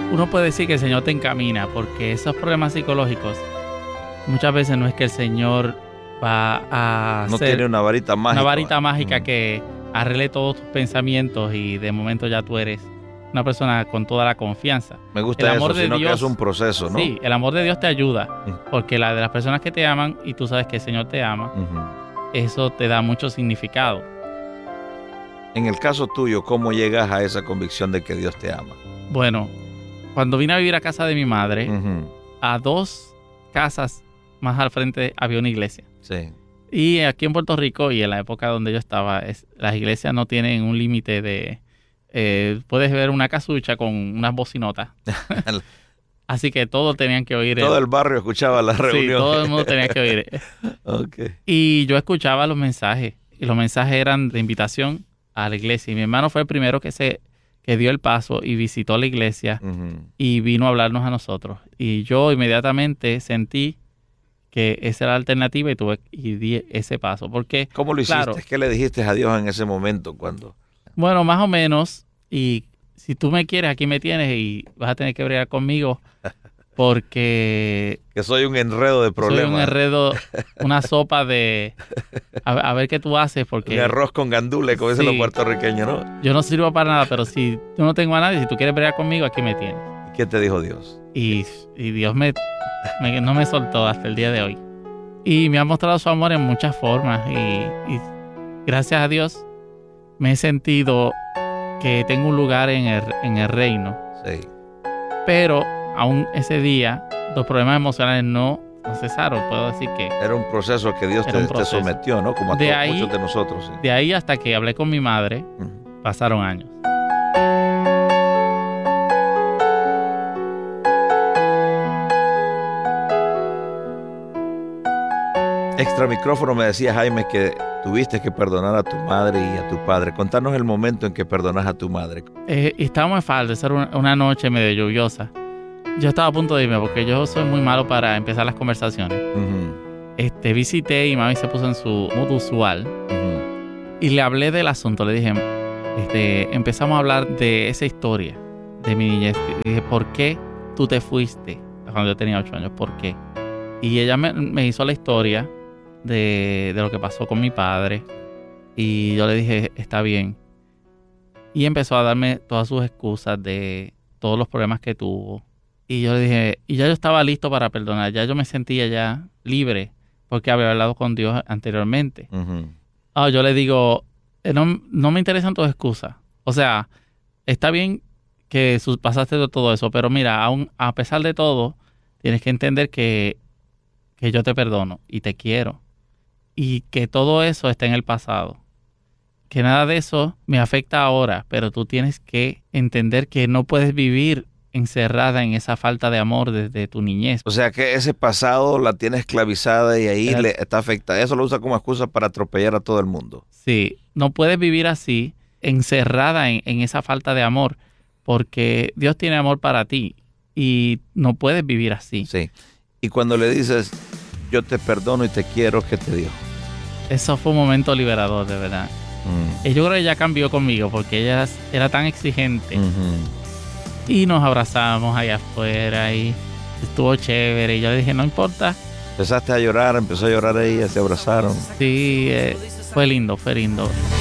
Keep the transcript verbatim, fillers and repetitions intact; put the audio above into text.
uno puede decir que el Señor te encamina, porque esos problemas psicológicos muchas veces no es que el Señor va a no hacer tiene una varita mágica. Una varita mágica mm. que arregle todos tus pensamientos y de momento ya tú eres una persona con toda la confianza. Me gusta el amor eso, de sino Dios, que es un proceso, ¿no? Sí, el amor de Dios te ayuda, Mm. porque la de las personas que te aman y tú sabes que el Señor te ama, Uh-huh. eso te da mucho significado. En el caso tuyo, ¿cómo llegas a esa convicción de que Dios te ama? Bueno, cuando vine a vivir a casa de mi madre, Uh-huh. a dos casas más al frente había una iglesia. Sí. Y aquí en Puerto Rico y en la época donde yo estaba, es, las iglesias no tienen un límite de... Eh, puedes ver una casucha con unas bocinotas. Así que todos tenían que oír. Todo el, el barrio escuchaba la reunión. Sí, todo el mundo tenía que oír. Okay. Y yo escuchaba los mensajes. Y los mensajes eran de invitación a la iglesia. Y mi hermano fue el primero que se que dio el paso y visitó la iglesia Uh-huh. y vino a hablarnos a nosotros. Y yo inmediatamente sentí que esa era la alternativa y tuve y di ese paso. Porque, ¿Cómo lo hiciste? claro, ¿Qué le dijiste a Dios en ese momento cuando? bueno, más o menos. Y si tú me quieres, aquí me tienes y vas a tener que bregar conmigo porque... Que soy un enredo de problemas. Soy un enredo, una sopa de... A, a ver qué tú haces porque... Un arroz con gandules, como dicen Sí. los puertorriqueños, ¿no? Yo no sirvo para nada, pero si tú no tengo a nadie, si tú quieres bregar conmigo, aquí me tienes. ¿Qué te dijo Dios? Y, y Dios me, me- no me soltó hasta el día de hoy. Y me ha mostrado su amor en muchas formas. Y, y gracias a Dios me he sentido que tengo un lugar en el, en el reino. Sí. Pero aún ese día los problemas emocionales no, no cesaron. Puedo decir que Era un proceso que Dios Era te, un te proceso. sometió, ¿no? Como a De todos, ahí- muchos de nosotros. Sí. de ahí hasta que hablé con mi madre, Ujú. pasaron años. Extra micrófono me decía Jaime que tuviste que perdonar a tu madre y a tu padre. Contanos el momento en que perdonas a tu madre. Eh, y estábamos en falda, esa era una, una noche medio lluviosa. Yo estaba a punto de irme porque yo soy muy malo para empezar las conversaciones. Ujú, Este, visité y mami se puso en su modo usual ujú. y le hablé del asunto. Le dije, este, empezamos a hablar de esa historia de mi niñez. Y dije, ¿por qué tú te fuiste cuando yo tenía ocho años? ¿Por qué? Y ella me, me hizo la historia de, de lo que pasó con mi padre. Y yo le dije, está bien. Y empezó a darme todas sus excusas de todos los problemas que tuvo. Y yo le dije, y ya yo estaba listo para perdonar. Ya yo me sentía ya libre porque había hablado con Dios anteriormente. Ujú. Ah, yo le digo, eh, no, no me interesan tus excusas. O sea, está bien que su- pasaste de todo eso, pero mira, aún a pesar de todo, tienes que entender que, que yo te perdono y te quiero. Y que todo eso está en el pasado. Que nada de eso me afecta ahora, pero tú tienes que entender que no puedes vivir encerrada en esa falta de amor desde tu niñez. O sea que ese pasado la tiene esclavizada y ahí Era- le está afectada. Eso lo usa como excusa para atropellar a todo el mundo. Sí, no puedes vivir así, encerrada en, en esa falta de amor, porque Dios tiene amor para ti y no puedes vivir así. Sí. Y cuando le dices, yo te perdono y te quiero, ¿qué te dijo? Eso fue un momento liberador, de verdad. Mm. Y yo creo que ella cambió conmigo porque ella era tan exigente. Ujú. Y nos abrazamos allá afuera y estuvo chévere. Y yo le dije, no importa. Empezaste a llorar, empezó a llorar ella, se abrazaron. Sí, eh, fue lindo, fue lindo.